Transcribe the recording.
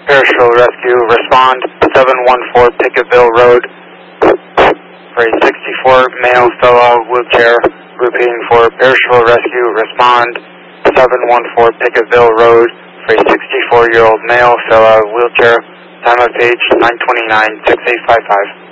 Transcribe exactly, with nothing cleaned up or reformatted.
Parachute Rescue, respond seven one four Picketville Road for a sixty-four male fellow wheelchair. Repeating for Parachute Rescue, respond seven one four Picketville Road for a sixty-four year old male fellow wheelchair. Time of page nine twenty-nine, six eight five five.